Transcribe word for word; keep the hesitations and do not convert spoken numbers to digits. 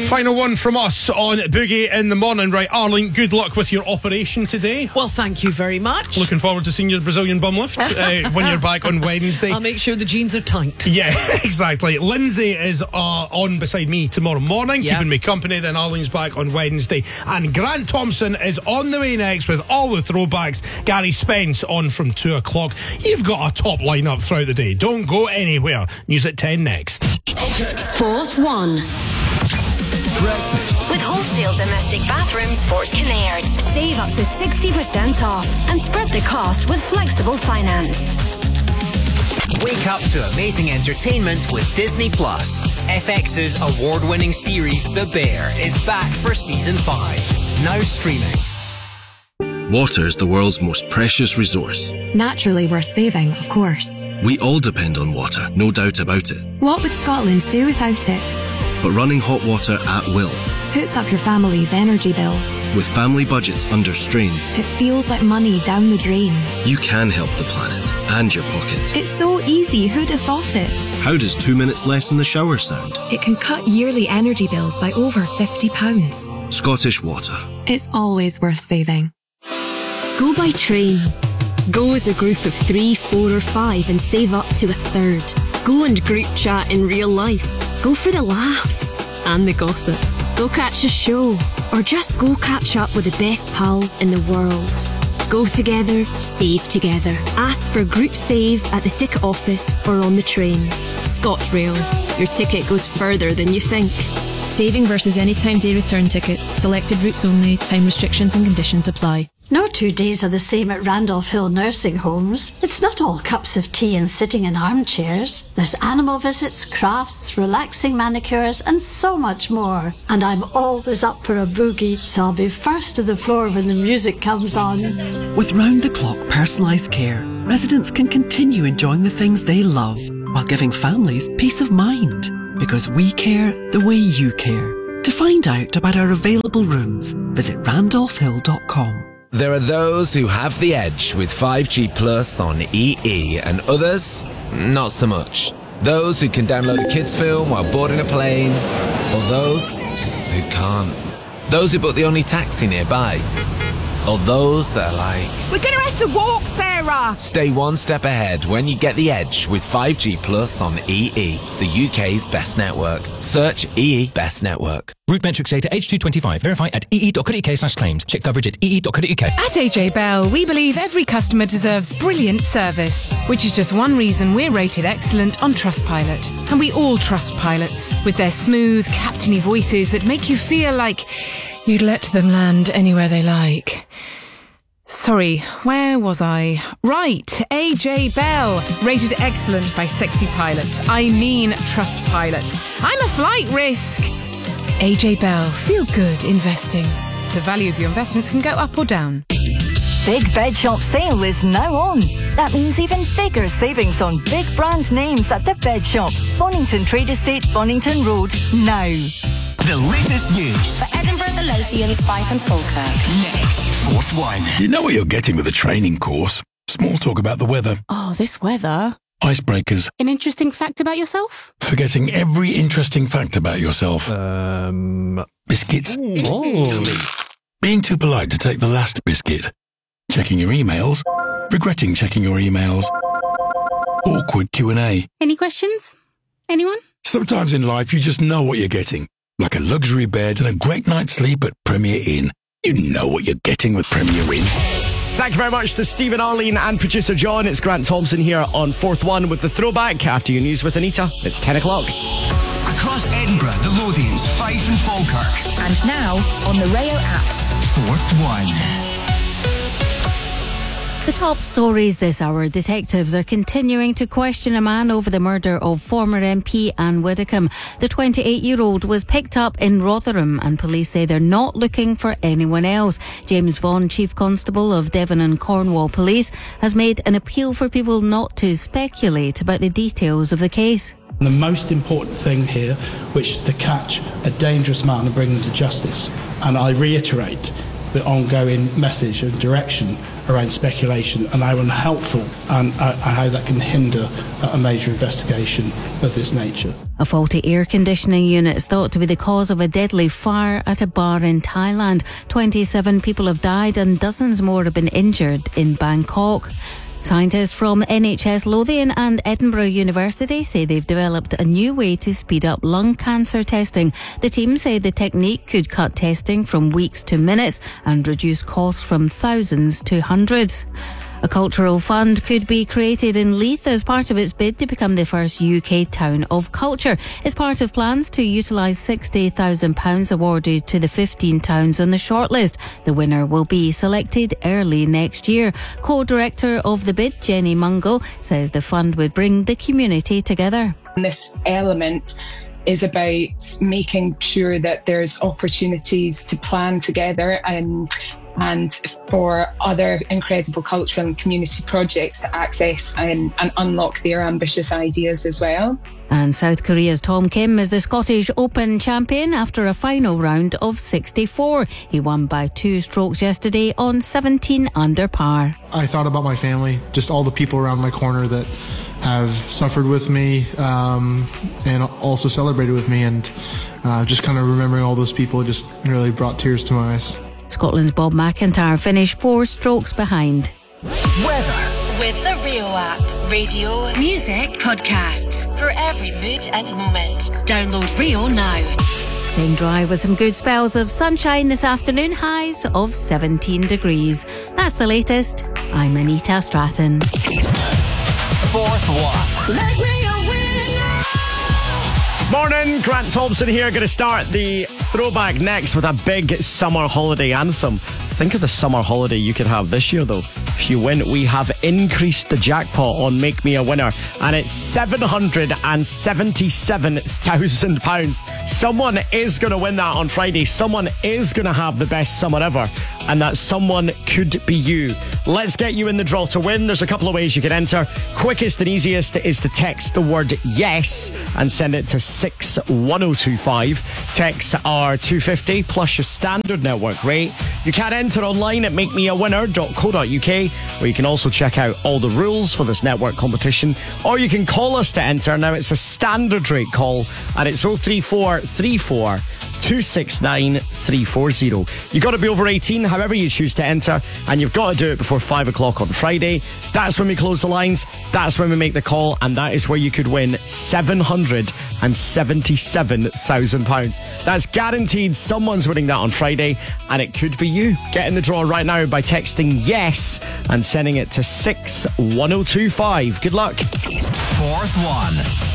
Final one from us on Boogie in the Morning. Right, Arlene, good luck with your operation today. Well, thank you very much. Looking forward to seeing your Brazilian bum lift uh, when you're back on Wednesday. I'll make sure the jeans are tight. Yeah, exactly. Lindsay is uh, on beside me tomorrow morning, yep. keeping me company. Then Arlene's back on Wednesday. And Grant Thompson is on the way next with all the throwbacks. Gary Spence on from two o'clock. You've got a top lineup throughout the day. Don't go anywhere. News at ten next. Okay. Fourth one. Breakfast. With wholesale domestic bathrooms, Fort Kinnaird. Save up to sixty percent off and spread the cost with flexible finance. Wake up to amazing entertainment with Disney Plus. F X's award-winning series The Bear is back for season five. Now streaming. Water is the world's most precious resource. Naturally worth saving, of course. We all depend on water, no doubt about it. What would Scotland do without it? But running hot water at will puts up your family's energy bill. With family budgets under strain, it feels like money down the drain. You can help the planet and your pocket. It's so easy, who'd have thought it? How does two minutes less in the shower sound? It can cut yearly energy bills by over fifty pounds. Scottish Water. It's always worth saving. Go by train. Go as a group of three, four or five and save up to a third. Go and group chat in real life. Go for the laughs and the gossip. Go catch a show or just go catch up with the best pals in the world. Go together, save together. Ask for group save at the ticket office or on the train. ScotRail. Your ticket goes further than you think. Saving versus anytime day return tickets. Selected routes only. Time restrictions and conditions apply. No two days are the same at Randolph Hill Nursing Homes. It's not all cups of tea and sitting in armchairs. There's animal visits, crafts, relaxing manicures, and so much more. And I'm always up for a boogie, so I'll be first to the floor when the music comes on. With round-the-clock personalised care, residents can continue enjoying the things they love while giving families peace of mind. Because we care the way you care. To find out about our available rooms, visit randolph hill dot com. There are those who have the edge with five G Plus on E E and others, not so much. Those who can download a kids film while boarding a plane, or those who can't. Those who book the only taxi nearby, or those that are like, we're going to have to walk, Sarah! Stay one step ahead when you get the edge with five G Plus on E E, the U K's best network. Search E E Best Network. Route metrics data H two twenty-five. Verify at ee.co.uk slash claims. Check coverage at ee.co.uk. At A J Bell, we believe every customer deserves brilliant service, which is just one reason we're rated excellent on Trustpilot. And we all trust pilots with their smooth, captainy voices that make you feel like you'd let them land anywhere they like. Sorry, where was I? Right, A J Bell, rated excellent by sexy pilots. I mean Trustpilot. I'm a flight risk. A J Bell, feel good investing. The value of your investments can go up or down. Big Bed Shop sale is now on. That means even bigger savings on big brand names at the Bed Shop. Bonington Trade Estate, Bonington Road, now. The latest news for Edinburgh, the Lothians, Fife and Falkirk. Next, fourth one. You know what you're getting with a training course. Small talk about the weather. Oh, this weather. Icebreakers. An interesting fact about yourself? Forgetting every interesting fact about yourself. Um, biscuits. Oh. Being too polite to take the last biscuit. Checking your emails. Regretting checking your emails. Awkward Q and A. Any questions? Anyone? Sometimes in life you just know what you're getting. Like a luxury bed and a great night's sleep at Premier Inn. You know what you're getting with Premier Inn. Thank you very much to Stephen, Arlene and producer John. It's Grant Thompson here on Fourth One with the throwback. After your news with Anita, it's ten o'clock. Across Edinburgh, the Lothians, Fife and Falkirk. And now on the Rayo app. Fourth One. The top stories this hour. Detectives are continuing to question a man over the murder of former M P Anne Widdecombe. The twenty-eight-year-old was picked up in Rotherham and police say they're not looking for anyone else. James Vaughan, Chief Constable of Devon and Cornwall Police, has made an appeal for people not to speculate about the details of the case. The most important thing here, which is to catch a dangerous man and bring them to justice. And I reiterate the ongoing message and direction around speculation and how unhelpful and uh, how that can hinder a major investigation of this nature. A faulty air conditioning unit is thought to be the cause of a deadly fire at a bar in Thailand. twenty-seven people have died and dozens more have been injured in Bangkok. Scientists from N H S Lothian and Edinburgh University say they've developed a new way to speed up lung cancer testing. The team say the technique could cut testing from weeks to minutes and reduce costs from thousands to hundreds. A cultural fund could be created in Leith as part of its bid to become the first U K town of culture. It's part of plans to utilise sixty thousand pounds awarded to the fifteen towns on the shortlist. The winner will be selected early next year. Co-director of the bid, Jenny Mungo, says the fund would bring the community together. This element is about making sure that there's opportunities to plan together and and for other incredible cultural and community projects to access and, and unlock their ambitious ideas as well. And South Korea's Tom Kim is the Scottish Open champion after a final round of sixty-four. He won by two strokes yesterday on seventeen under par. I thought about my family, just all the people around my corner that have suffered with me um, and also celebrated with me, and uh, just kind of remembering all those people just really brought tears to my eyes. Scotland's Bob McIntyre finished four strokes behind. Weather. With the Rio app. Radio, music, podcasts. For every mood and moment. Download Rio now. Staying dry with some good spells of sunshine this afternoon. Highs of seventeen degrees. That's the latest. I'm Anita Stratton. Fourth one. Make me a winner. Morning, Grant Thompson here. Going to start the throwback next with a big summer holiday anthem. Think of the summer holiday you could have this year, though. If you win, we have increased the jackpot on Make Me a Winner, and it's seven hundred seventy-seven thousand pounds. Someone is going to win that on Friday. Someone is going to have the best summer ever, and that someone could be you. Let's get you in the draw to win. There's a couple of ways you can enter. Quickest and easiest is to text the word yes and send it to six one oh two five. Texts are two fifty plus your standard network rate. You can enter online at make me a winner dot co dot uk, where you can also check out all the rules for this network competition, or you can call us to enter. Now it's a standard rate call, and it's oh three four three four two six nine three four zero. You've got to be over eighteen, however you choose to enter, and you've got to do it before five o'clock on Friday. That's when we close the lines, that's when we make the call, and that is where you could win seven hundred seventy-seven thousand pounds. That's guaranteed. Someone's winning that on Friday, and it could be you. Get in the draw right now by texting yes and sending it to six one oh two five. Good luck. Fourth one.